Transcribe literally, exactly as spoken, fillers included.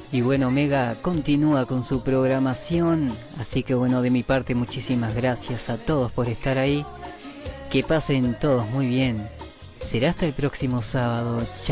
Y bueno, Mega continúa con su programación, así que bueno, de mi parte muchísimas gracias a todos por estar ahí. Que pasen todos muy bien. Será hasta el próximo sábado. Chao.